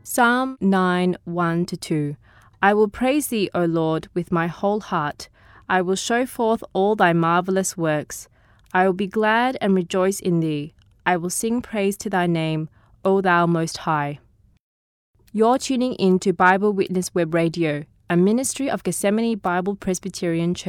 Psalm 9, 1-2. I will praise thee, O Lord, with my whole heart. I will show forth all thy marvelous works. I will be glad and rejoice in thee. I will sing praise to thy name, O thou Most High. You're tuning in to Bible Witness Web Radio, a ministry of Gethsemane Bible Presbyterian Church.